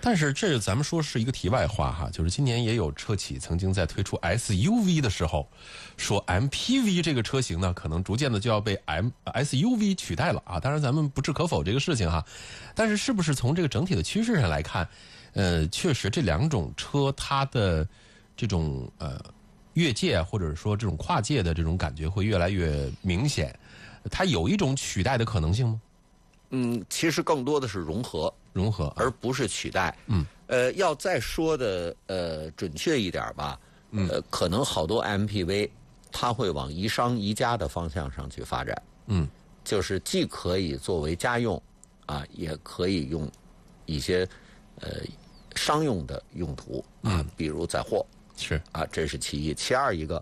但是这咱们说是一个题外话哈，就是今年也有车企曾经在推出 SUV 的时候，说 MPV 这个车型呢，可能逐渐的就要被 SUV 取代了啊。当然咱们不置可否这个事情哈，但是是不是从这个整体的趋势上来看，确实这两种车它的这种越界或者说这种跨界的这种感觉会越来越明显，它有一种取代的可能性吗？ 其实更多的是融合，而不是取代。要再说的准确一点吧，可能好多 MPV 它会往宜商宜家的方向上去发展。就是既可以作为家用啊，也可以用一些商用的用途啊，比如载货是啊，这是其一。其二一个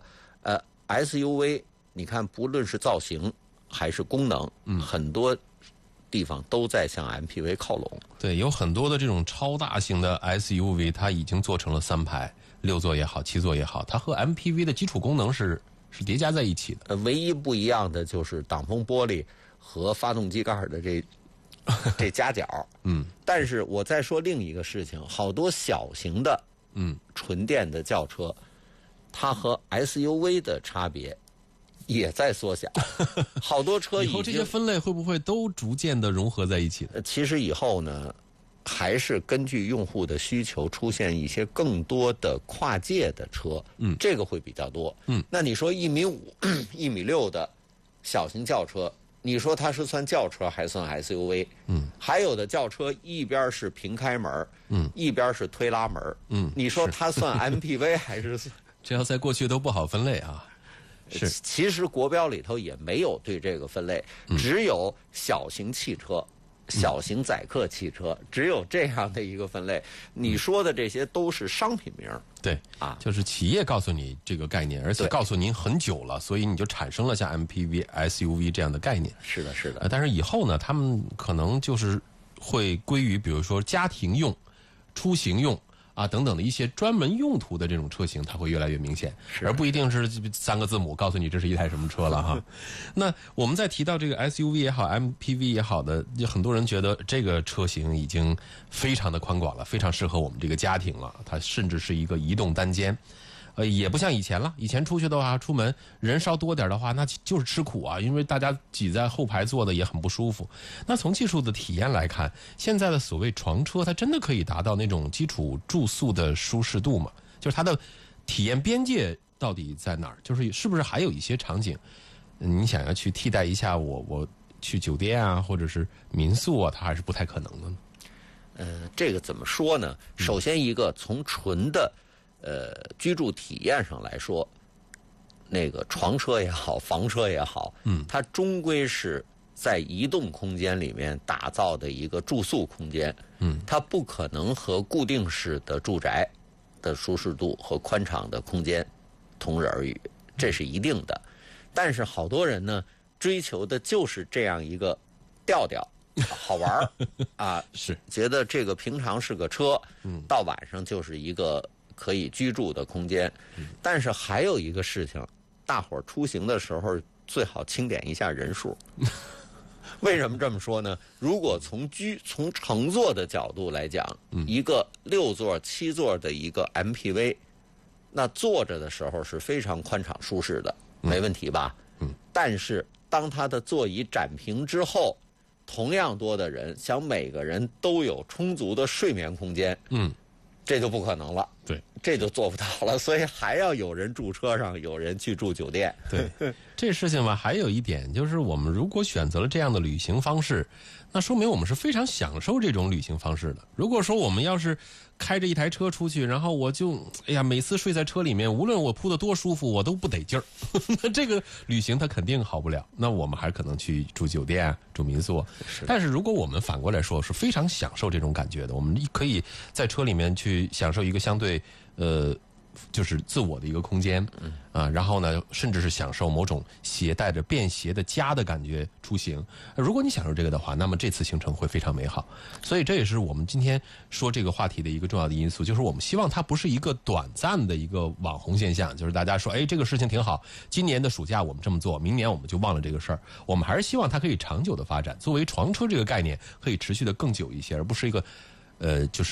SUV， 你看不论是造型还是功能，很多地方都在向 MPV 靠拢。 对，有很多的这种超大型的 SUV， 它已经做成了3排，6座也好，7座也好，它和 MPV 的基础功能是叠加在一起的。 唯一不一样的就是挡风玻璃和发动机盖的这夹角。但是我再说另一个事情，好多小型的纯电的轿车，它和 SUV 的差别也在缩小。好多车以后这些分类会不会都逐渐的融合在一起？ 其实以后呢，还是根据用户的需求出现一些更多的跨界的车，这个会比较多。那你说1.5米、1.6米的小型轿车，你说它是算轿车还算 SUV？还有的轿车一边是平开门，一边是推拉门，你说它算 MPV 还是算？ 这要在过去都不好分类啊。是， 其实国标里头也没有对这个分类，只有小型汽车、小型载客汽车，只有这样的一个分类。你说的这些都是商品名。 对啊，就是企业告诉你这个概念，而且告诉您很久了，所以你就产生了像 MPV、SUV 这样的概念。 是的，是的。 但是以后呢，他们可能就是会归于比如说家庭用、出行用啊等等的一些专门用途的这种车型，它会越来越明显，而不一定是3个字母告诉你这是一台什么车了哈。那我们在提到这个 SUV 也好 MPV 也好的，很多人觉得这个车型已经非常的宽广了，非常适合我们这个家庭了，它甚至是一个移动单间。也不像以前了，以前出去的话，出门人稍多点的话，那就是吃苦啊，因为大家挤在后排坐的也很不舒服。那从技术的体验来看，现在的所谓床车，它真的可以达到那种基础住宿的舒适度吗？就是它的体验边界到底在哪儿？就是是不是还有一些场景，你想要去替代一下我去酒店啊，或者是民宿啊，它还是不太可能的呢？ 这个怎么说呢？首先一个从纯的居住体验上来说，那个床车也好，房车也好，它终归是在移动空间里面打造的一个住宿空间，它不可能和固定式的住宅的舒适度和宽敞的空间同日而语，这是一定的。但是好多人呢，追求的就是这样一个调调。好玩啊， 是觉得这个平常是个车，到晚上就是一个可以居住的空间。但是还有一个事情，大伙儿出行的时候最好清点一下人数。为什么这么说呢？如果从乘坐的角度来讲，一个6座、7座的一个 MPV， 那坐着的时候是非常宽敞舒适的，没问题吧？但是当它的座椅展平之后，同样多的人想每个人都有充足的睡眠空间，这就不可能了。 对， 这就做不到了。所以还要有人住车上，有人去住酒店。 对，这事情吧，还有一点就是，我们如果选择了这样的旅行方式，那说明我们是非常享受这种旅行方式的。如果说我们要是开着一台车出去，然后我就每次睡在车里面，无论我铺得多舒服，我都不得劲儿。那这个旅行它肯定好不了。那我们还可能去住酒店、住民宿。但是如果我们反过来说，是非常享受这种感觉的，我们可以在车里面去享受一个相对就是自我的一个空间，然后呢，甚至是享受某种携带着便携的家的感觉出行。如果你享受这个的话，那么这次行程会非常美好。所以这也是我们今天说这个话题的一个重要的因素，就是我们希望它不是一个短暂的一个网红现象，就是大家说，这个事情挺好，今年的暑假我们这么做，明年我们就忘了这个事儿。我们还是希望它可以长久的发展，作为床车这个概念可以持续的更久一些，而不是一个就是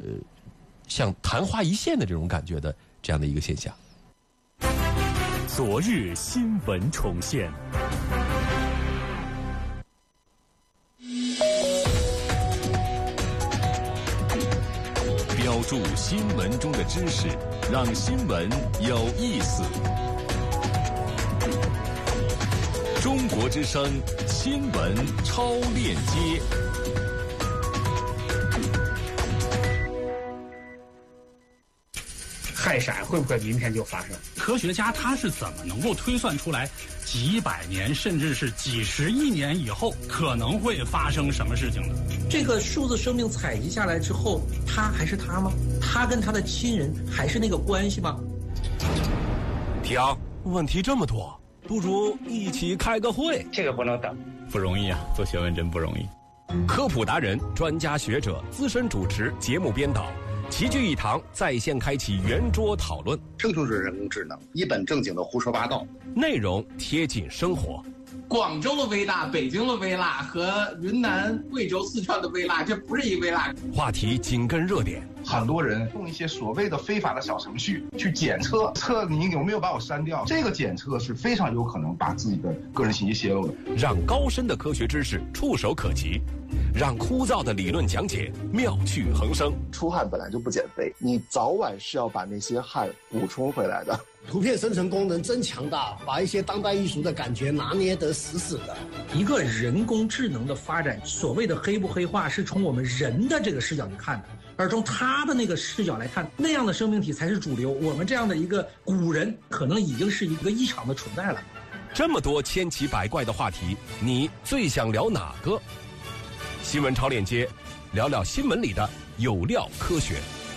像昙花一现的这种感觉的这样的一个现象。 昨日新闻重现。标注新闻中的知识，让新闻有意思。中国之声新闻超链接。 氦闪会不会明天就发生？ 科学家他是怎么能够推算出来几百年甚至是几十亿年以后可能会发生什么事情的？ 这个数字生命采集下来之后，他还是他吗？他跟他的亲人还是那个关系吗？ 听，问题这么多，不如一起开个会。 这个不能等， 不容易啊，做学问真不容易。 科普达人、专家学者、资深主持、节目编导齐聚一堂，在线开启圆桌讨论。 这就是人工智能，一本正经的胡说八道， 内容贴近生活。 广州的微辣、北京的微辣和云南、贵州、四川的微辣，这不是一微辣。 话题紧跟热点。 很多人用一些所谓的非法的小程序去检测你有没有把我删掉，这个检测是非常有可能把自己的个人信息泄露的。 让高深的科学知识触手可及，让枯燥的理论讲解妙趣横生。 出汗本来就不减肥，你早晚是要把那些汗补充回来的。 图片生成功能真强大，把一些当代艺术的感觉拿捏得死死的。 一个人工智能的发展，所谓的黑不黑化，是从我们人的这个视角去看的，而从他的那个视角来看，那样的生命体才是主流。我们这样的一个古人，可能已经是一个异常的存在了。 这么多千奇百怪的话题，你最想聊哪个？新闻超链接，聊聊新闻里的有料科学。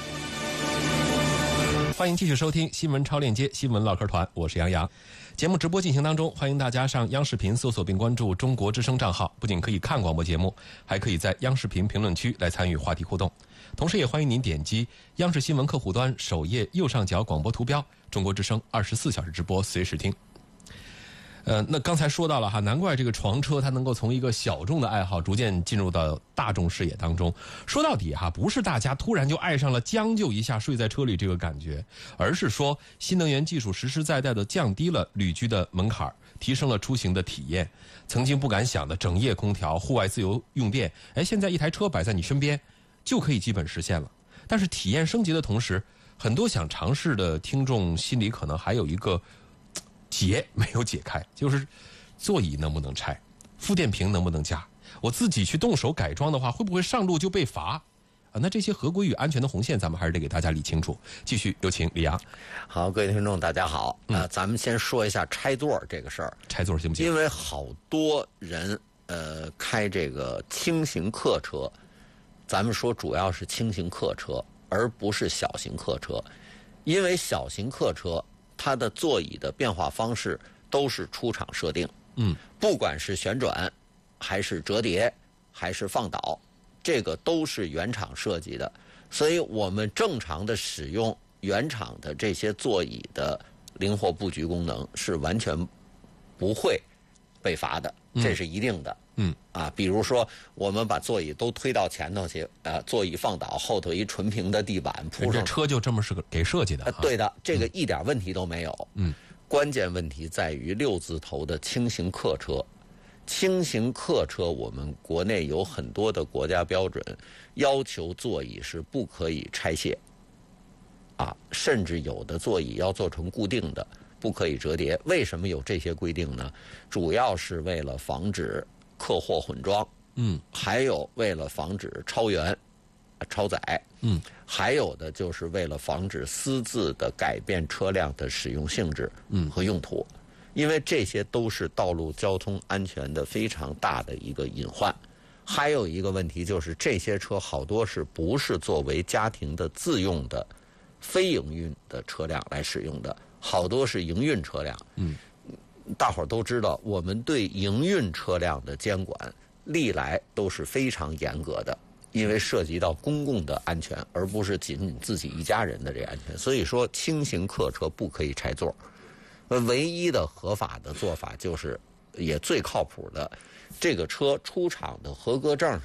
欢迎继续收听新闻超链接新闻唠嗑团，我是杨洋。节目直播进行当中，欢迎大家上央视频搜索并关注中国之声账号，不仅可以看广播节目，还可以在央视频评论区来参与话题互动。同时也欢迎您点击央视新闻客户端首页右上角广播图标，中国之声24小时直播，随时听。那刚才说到了哈，难怪这个床车它能够从一个小众的爱好逐渐进入到大众视野当中。说到底哈，不是大家突然就爱上了将就一下睡在车里这个感觉，而是说新能源技术实实在在的降低了旅居的门槛，提升了出行的体验。曾经不敢想的整夜空调、户外自由用电，现在一台车摆在你身边就可以基本实现了。但是体验升级的同时，很多想尝试的听众心里可能还有一个结没有解开，就是座椅能不能拆，负电瓶能不能加，我自己去动手改装的话，会不会上路就被罚那这些合规与安全的红线，咱们还是得给大家理清楚。继续有请李阳。 好，各位听众大家好。咱们先说一下拆座这个事儿。 拆座行不行？ 因为好多人开这个轻型客车，咱们说主要是轻型客车，而不是小型客车。因为小型客车它的座椅的变化方式都是出厂设定，不管是旋转，还是折叠，还是放倒，这个都是原厂设计的。所以我们正常的使用原厂的这些座椅的灵活布局功能是完全不会被罚的，这是一定的。比如说我们把座椅都推到前头去，座椅放倒，后头一纯平的地板铺上， 这车就这么是给设计的。 对的，这个一点问题都没有。关键问题在于6字头的轻型客车。轻型客车我们国内有很多的国家标准要求座椅是不可以拆卸，甚至有的座椅要做成固定的，不可以折叠。为什么有这些规定呢？主要是为了防止客货混装，还有为了防止超员、超载，还有的就是为了防止私自的改变车辆的使用性质和用途，因为这些都是道路交通安全的非常大的一个隐患。还有一个问题就是，这些车好多是不是作为家庭的自用的非营运的车辆来使用的，好多是营运车辆。大伙儿都知道，我们对营运车辆的监管历来都是非常严格的，因为涉及到公共的安全，而不是仅仅自己一家人的这个安全。所以说，轻型客车不可以拆座。唯一的合法的做法就是，也最靠谱的，这个车出厂的合格证上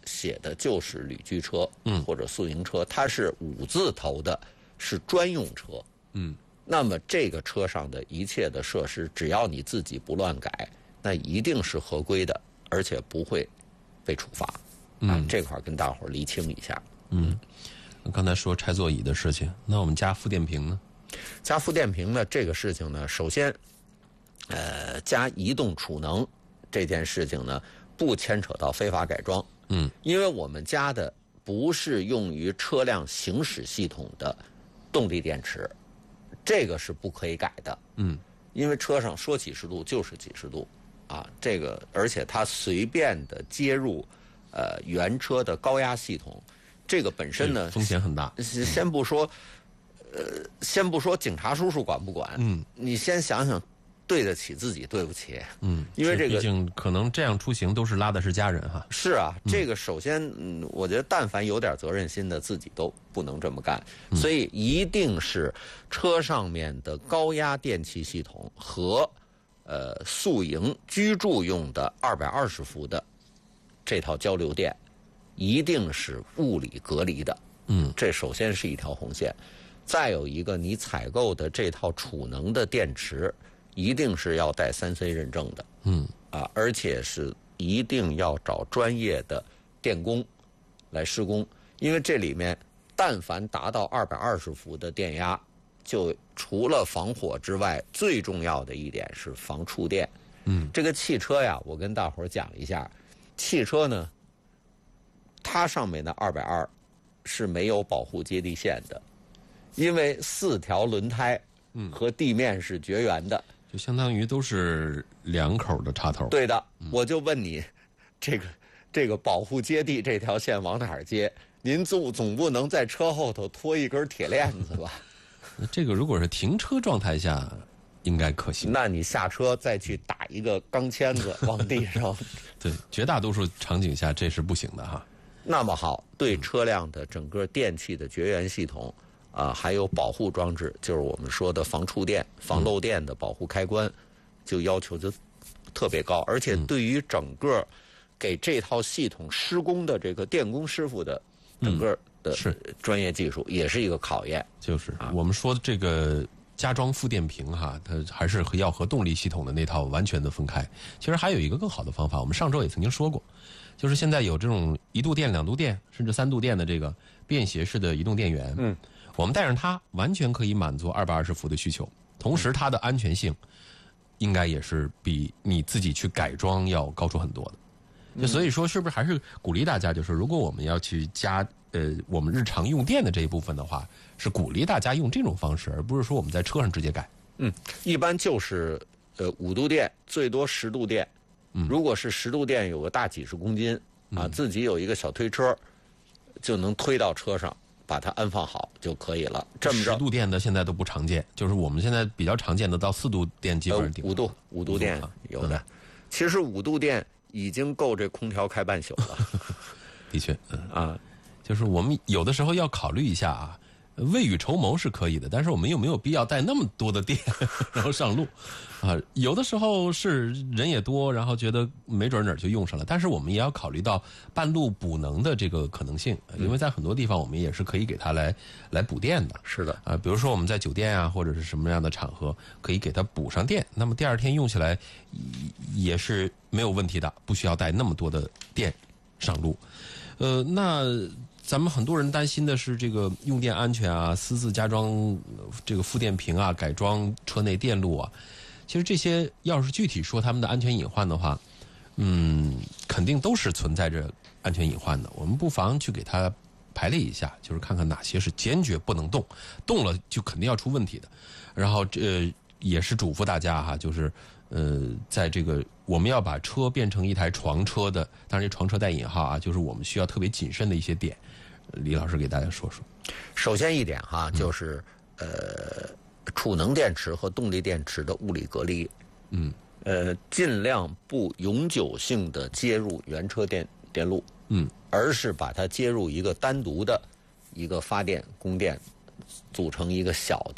写的就是旅居车，或者宿营车，它是5字头的，是专用车，那么这个车上的一切的设施，只要你自己不乱改，那一定是合规的，而且不会被处罚。这块跟大伙儿厘清一下。 刚才说拆座椅的事情，那我们加负电瓶呢？ 加负电瓶呢，这个事情呢，首先，加移动储能这件事情呢，不牵扯到非法改装。因为我们加的不是用于车辆行驶系统的动力电池，这个是不可以改的。因为车上说几十度就是几十度啊，这个而且它随便的接入原车的高压系统，这个本身呢风险很大。 先不说警察叔叔管不管，你先想想对得起自己对不起。因为这个毕竟可能这样出行都是拉的是家人哈。 是啊，这个首先我觉得但凡有点责任心的自己都不能这么干，所以一定是车上面的高压电气系统和宿营居住用的220伏的这套交流电一定是物理隔离的。这首先是一条红线。再有一个，你采购的这套储能的电池一定是要带3C 认证的。而且是一定要找专业的电工来施工，因为这里面但凡达到220伏的电压，就除了防火之外，最重要的一点是防触电。这个汽车呀，我跟大伙儿讲一下，汽车呢，它上面的220是没有保护接地线的，因为4条轮胎和地面是绝缘的， 就相当于都是2口的插头。 对的，我就问你，这个保护接地这条线往哪儿接？您总不能在车后头拖一根铁链子吧？ 这个如果是停车状态下，应该可行。 那你下车再去打一个钢签子往地上。 对，绝大多数场景下这是不行的哈。 那么好，对车辆的整个电气的绝缘系统还有保护装置，就是我们说的防触电、防漏电的保护开关，就要求就特别高，而且对于整个给这套系统施工的这个电工师傅的整个的专业技术，也是一个考验。 就是我们说的这个加装负电瓶哈，它还是要和动力系统的那套完全的分开。其实还有一个更好的方法，我们上周也曾经说过，就是现在有这种1度电、2度电甚至3度电的这个便携式的移动电源。我们带上它，完全可以满足220伏的需求，同时它的安全性应该也是比你自己去改装要高出很多的。所以说，是不是还是鼓励大家，就是如果我们要去加我们日常用电的这一部分的话，是鼓励大家用这种方式，而不是说我们在车上直接改。 一般就是5度电，最多10度电。如果是10度电，有个大几十公斤自己有一个小推车，就能推到车上，把它安放好就可以了。这么着， 10度电的现在都不常见，就是我们现在比较常见的到4度电基本上顶。 5度电有的。其实5度电已经够这空调开半宿了。 的确，就是我们有的时候要考虑一下啊，未雨绸缪是可以的，但是我们有没有必要带那么多的电然后上路有的时候是人也多，然后觉得没准哪儿就用上了，但是我们也要考虑到半路补能的这个可能性，因为在很多地方我们也是可以给它来补电的。 是的比如说我们在酒店啊或者是什么样的场合可以给它补上电，那么第2天用起来也是没有问题的，不需要带那么多的电上路。那咱们很多人担心的是这个用电安全啊，私自加装这个负电瓶啊，改装车内电路啊。其实这些要是具体说他们的安全隐患的话，肯定都是存在着安全隐患的。我们不妨去给它排列一下，就是看看哪些是坚决不能动，动了就肯定要出问题的。然后也是嘱咐大家哈，就是在这个我们要把车变成一台床车的，当然这床车带引号啊，就是我们需要特别谨慎的一些点。李老师给大家说说。 首先一点哈，就是储能电池和动力电池的物理隔离。尽量不永久性的接入原车电路。而是把它接入一个单独的一个发电供电，组成一个小的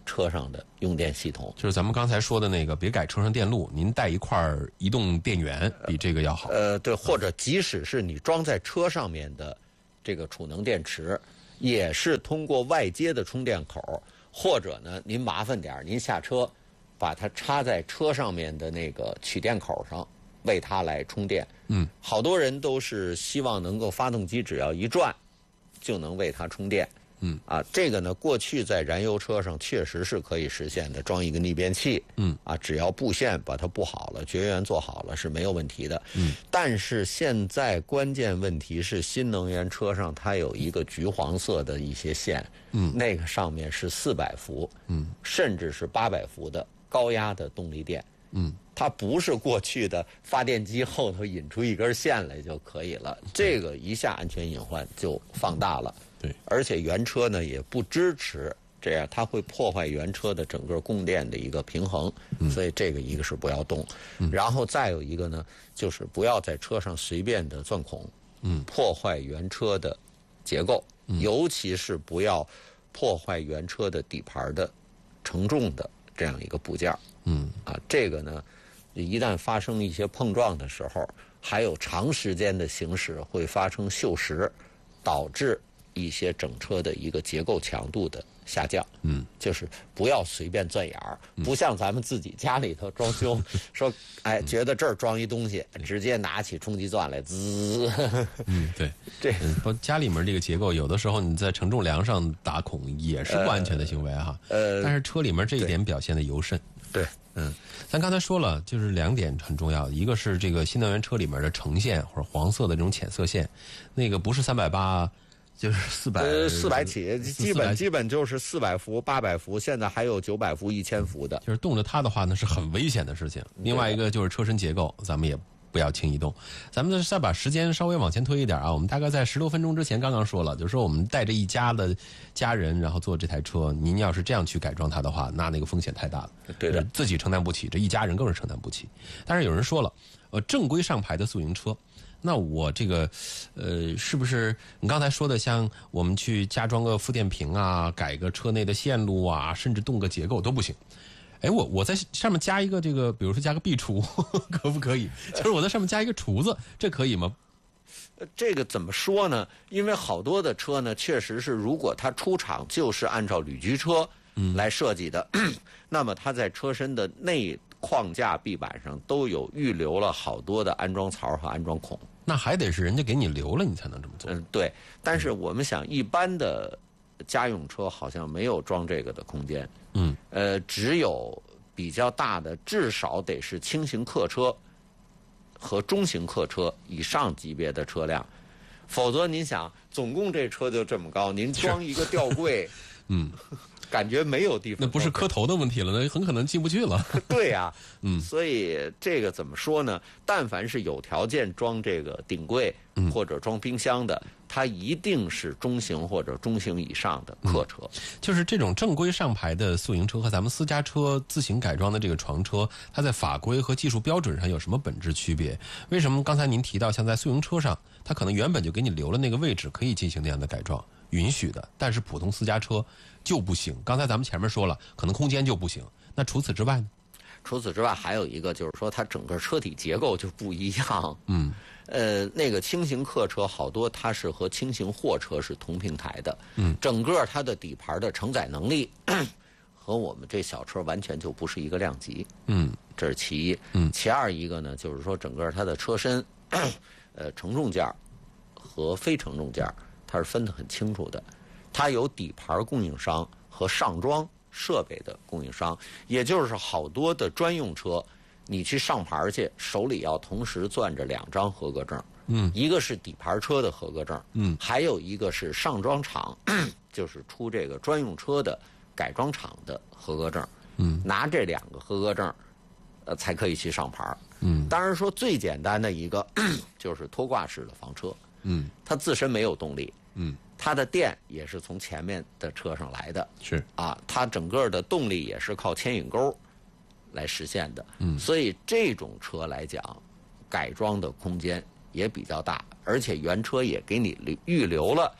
车上的用电系统。 就是咱们刚才说的那个，别改车上电路，您带一块移动电源比这个要好。 对，或者即使是你装在车上面的这个储能电池，也是通过外接的充电口，或者呢，您麻烦点，您下车把它插在车上面的那个取电口上，为它来充电。好多人都是希望能够发动机只要一转就能为它充电。这个呢，过去在燃油车上确实是可以实现的，装一个逆变器，只要布线把它布好了，绝缘做好了是没有问题的。但是现在关键问题是，新能源车上它有一个橘黄色的一些线，那个上面是400伏，甚至是800伏的高压的动力电。它不是过去的发电机后头引出一根线来就可以了，这个一下安全隐患就放大了。 对， 而且原车呢也不支持这样，它会破坏原车的整个供电的一个平衡，所以这个一个是不要动，然后再有一个呢，就是不要在车上随便的钻孔，破坏原车的结构，尤其是不要破坏原车的底盘的承重的这样一个部件。这个呢，一旦发生一些碰撞的时候，还有长时间的行驶会发生锈蚀，导致一些整车的一个结构强度的下降。就是不要随便钻眼儿，不像咱们自己家里头装修，说觉得这儿装一东西，直接拿起冲击钻来滋。 对， 这家里面这个结构，有的时候你在承重梁上打孔也是不安全的行为哈。但是车里面这一点表现的尤甚。 对， 咱刚才说了，就是2点很重要，一个是这个新能源车里面的橙线或者黄色的这种浅色线，那个不是380，就是400 起，基本就是400伏、800伏，现在还有900伏、1000伏的。 就是动着它的话呢，是很危险的事情。另外一个就是车身结构，咱们也不要轻易动。咱们再把时间稍微往前推一点啊，我们大概在10多分钟之前刚刚说了，就是说我们带着一家的家人，然后坐这台车，您要是这样去改装它的话，那个风险太大了。 对的， 自己承担不起，这一家人更是承担不起。但是有人说了，正规上牌的宿营车，那我这个是不是你刚才说的，像我们去加装个负电瓶啊，改个车内的线路啊，甚至动个结构都不行？我在上面加一个这个，比如说加个壁橱，可不可以？就是我在上面加一个厨子，这可以吗？ 这个怎么说呢？因为好多的车呢，确实是如果它出厂就是按照旅居车来设计的，那么它在车身的内框架壁板上都有预留了好多的安装槽和安装孔。 那还得是人家给你留了，你才能这么做。 对。但是我们想，一般的家用车好像没有装这个的空间。只有比较大的，至少得是轻型客车和中型客车以上级别的车辆，否则您想，总共这车就这么高，您装一个吊柜，感觉没有地方。 那不是磕头的问题了，那很可能进不去了。 对呀，所以这个怎么说呢？但凡是有条件装这个顶柜或者装冰箱的，它一定是中型或者中型以上的客车。 就是这种正规上牌的宿营车和咱们私家车自行改装的这个床车，它在法规和技术标准上有什么本质区别？为什么刚才您提到，像在宿营车上，它可能原本就给你留了那个位置，可以进行那样的改装，允许的，但是普通私家车就不行。刚才咱们前面说了，可能空间就不行。那除此之外呢？ 除此之外，还有一个就是说，它整个车体结构就不一样。那个轻型客车好多它是和轻型货车是同平台的。整个它的底盘的承载能力和我们这小车完全就不是一个量级。这是其一。其二一个呢，就是说整个它的车身承重件和非承重件它是分得很清楚的。它有底盘供应商和上装设备的供应商，也就是好多的专用车，你去上牌去，手里要同时攥着2张合格证。一个是底盘车的合格证，还有一个是上装厂，就是出这个专用车的改装厂的合格证。拿这2个合格证，才可以去上牌。当然说最简单的一个就是拖挂式的房车。它自身没有动力。它的电也是从前面的车上来的。 是啊，它整个的动力也是靠牵引钩来实现的。所以这种车来讲，改装的空间也比较大，而且原车也给你预留了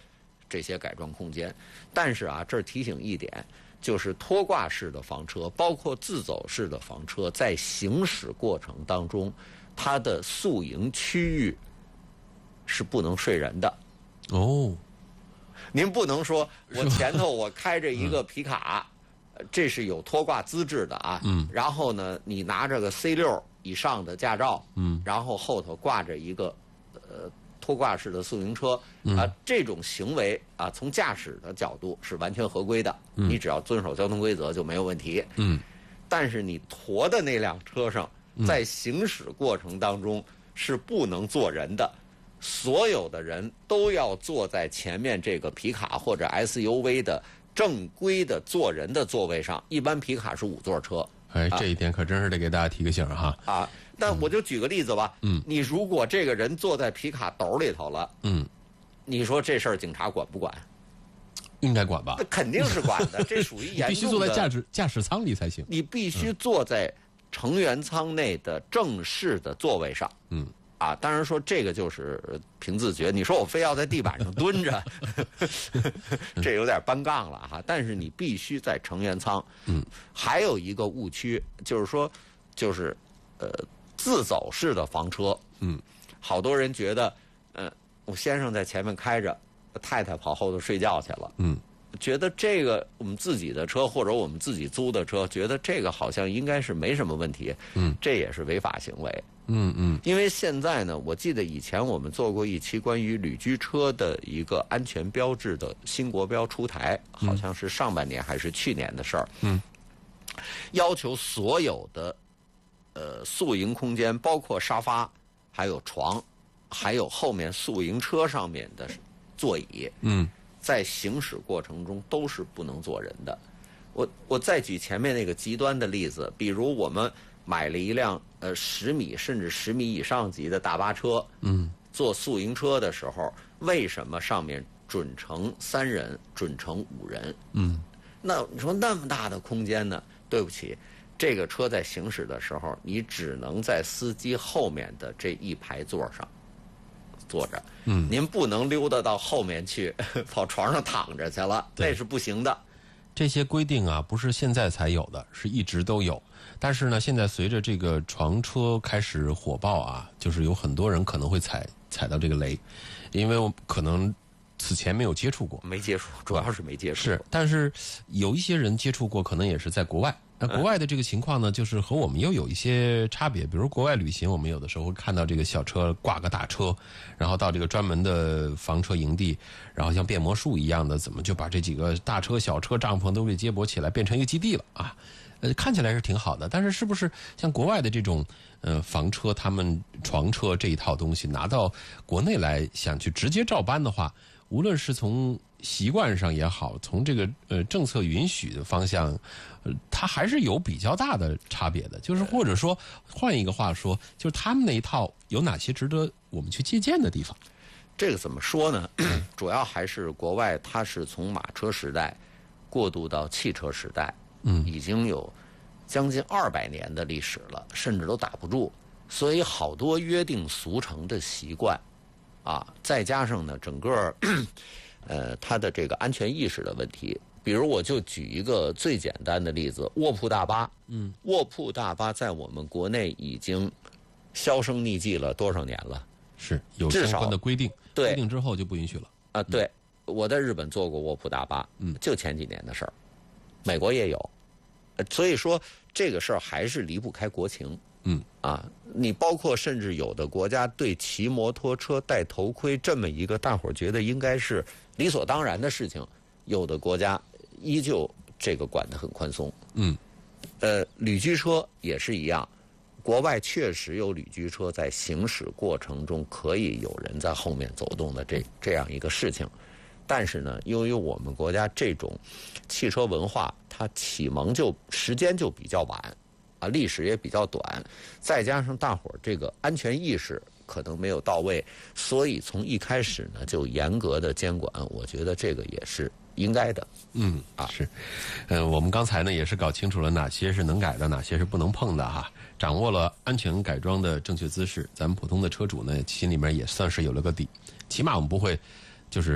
这些改装空间。但是啊，这儿提醒一点，就是拖挂式的房车，包括自走式的房车，在行驶过程当中，它的宿营区域是不能睡人的。 哦， 您不能说我前头我开着一个皮卡，这是有拖挂资质的啊。然后呢，你拿着个 C6以上的驾照，然后后头挂着一个拖挂式的宿营车啊，这种行为啊，从驾驶的角度是完全合规的，你只要遵守交通规则就没有问题。但是你驮的那辆车上，在行驶过程当中是不能坐人的，所有的人都要坐在前面这个皮卡或者 SUV 的正规的坐人的座位上。一般皮卡是5座车。 哎，这一点可真是得给大家提个醒哈。 啊，但我就举个例子吧。你如果这个人坐在皮卡斗里头了，你说这事儿警察管不管？ 应该管吧？ 那肯定是管的，这属于严重的。 必须坐在驾驶舱里才行。 你必须坐在成员舱内的正式的座位上。啊，当然说这个就是凭自觉。你说我非要在地板上蹲着，这有点搬杠了哈。但是你必须在成员舱。还有一个误区就是说，就是自走式的房车。好多人觉得，我先生在前面开着，太太跑后头睡觉去了。觉得这个我们自己的车或者我们自己租的车，觉得这个好像应该是没什么问题。这也是违法行为。因为现在呢，我记得以前我们做过一期关于旅居车的一个安全标志的新国标出台，好像是上半年还是去年的事儿。要求所有的宿营空间，包括沙发、还有床，还有后面宿营车上面的座椅，在行驶过程中都是不能坐人的。我再举前面那个极端的例子，比如我们买了一辆10米甚至10米以上级的大巴车，坐宿营车的时候，为什么上面准乘3人、准乘5人？那你说那么大的空间呢？对不起，这个车在行驶的时候，你只能在司机后面的这一排座上坐着。您不能溜达到后面去，跑床上躺着去了，那是不行的。 这些规定啊，不是现在才有的，是一直都有。但是呢，现在随着这个床车开始火爆啊，就是有很多人可能会踩到这个雷，因为我可能此前没有接触过， 没接触，主要是没接触。 是，但是有一些人接触过，可能也是在国外。那国外的这个情况呢，就是和我们又有一些差别。比如国外旅行，我们有的时候会看到这个小车挂个大车，然后到这个专门的房车营地，然后像变魔术一样的，怎么就把这几个大车、小车、帐篷都给接驳起来，变成一个基地了啊？看起来是挺好的，但是是不是像国外的这种房车、他们床车这一套东西拿到国内来，想去直接照搬的话，无论是从习惯上也好，从这个政策允许的方向，它还是有比较大的差别的。就是或者说换一个话说，就是他们那一套有哪些值得我们去借鉴的地方？ 这个怎么说呢？主要还是国外，它是从马车时代过渡到汽车时代，已经有将近200年的历史了，甚至都打不住。所以好多约定俗成的习惯，啊，再加上呢整个它的这个安全意识的问题。比如我就举一个最简单的例子，卧铺大巴。卧铺大巴在我们国内已经销声匿迹了多少年了？ 是有相关的规定， 对， 规定之后就不允许了。 啊，对，我在日本做过卧铺大巴，就前几年的事儿，美国也有，所以说这个事儿还是离不开国情。你包括甚至有的国家对骑摩托车戴头盔这么一个大伙儿觉得应该是理所当然的事情，有的国家依旧这个管得很宽松。旅居车也是一样，国外确实有旅居车在行驶过程中可以有人在后面走动的这样一个事情，但是呢，由于我们国家这种汽车文化，它启蒙时间就比较晚。历史也比较短，再加上大伙儿这个安全意识可能没有到位，所以从一开始呢就严格的监管，我觉得这个也是应该的。 是，我们刚才呢也是搞清楚了哪些是能改的，哪些是不能碰的哈，掌握了安全改装的正确姿势，咱们普通的车主呢心里面也算是有了个底，起码我们不会就是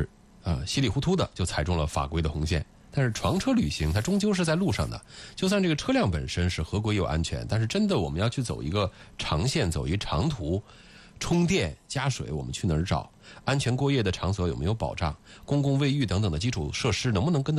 稀里糊涂的就踩中了法规的红线。但是床车旅行它终究是在路上的，就算这个车辆本身是合规又安全，但是真的我们要去走一个长线，走一长途，充电加水我们去哪儿找？安全过夜的场所有没有保障？公共卫浴等等的基础设施能不能跟得